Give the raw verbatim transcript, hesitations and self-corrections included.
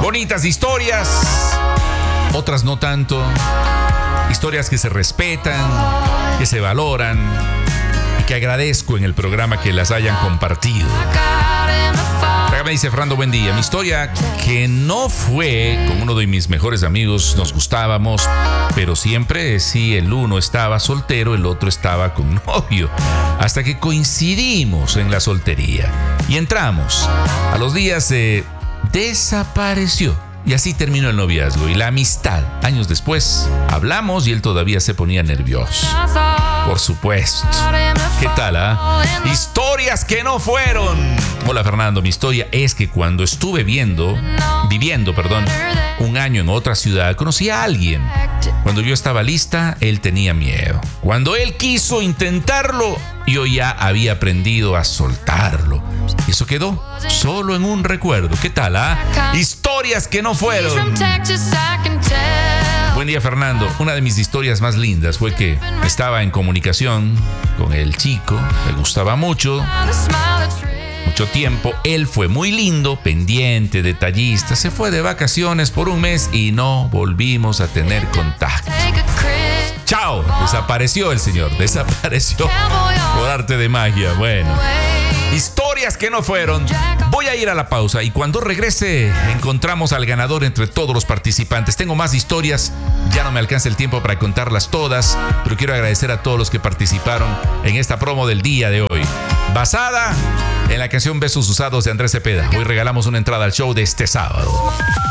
Bonitas historias, otras no tanto. Historias que se respetan, que se valoran y que agradezco en el programa que las hayan compartido. Acá me dice Fernando, buen día. Mi historia que no fue con uno de mis mejores amigos, nos gustábamos, pero siempre si el uno estaba soltero, el otro estaba con novio, hasta que coincidimos en la soltería y entramos. A los días eh, desapareció. Y así terminó el noviazgo y la amistad. Años después, hablamos y él todavía se ponía nervioso. Por supuesto. ¿Qué tal, ah? Historias que no fueron. Hola, Fernando. Mi historia es que cuando estuve viendo, viviendo, perdón, un año en otra ciudad, conocí a alguien. Cuando yo estaba lista, él tenía miedo. Cuando él quiso intentarlo, yo ya había aprendido a soltarlo. Y eso quedó solo en un recuerdo. ¿Qué tal, ah? Historias que no fueron. Buen día, Fernando. Una de mis historias más lindas fue que estaba en comunicación con el chico. Me gustaba mucho. Mucho tiempo. Él fue muy lindo, pendiente, detallista. Se fue de vacaciones por un mes y no volvimos a tener contacto. ¡Chao! Desapareció el señor. Desapareció por arte de magia. Bueno. Historias que no fueron. Voy a ir a la pausa y cuando regrese encontramos al ganador entre todos los participantes. Tengo más historias, ya no me alcanza el tiempo para contarlas todas, pero quiero agradecer a todos los que participaron en esta promo del día de hoy, basada en la canción Besos Usados de Andrés Cepeda. Hoy regalamos una entrada al show de este sábado.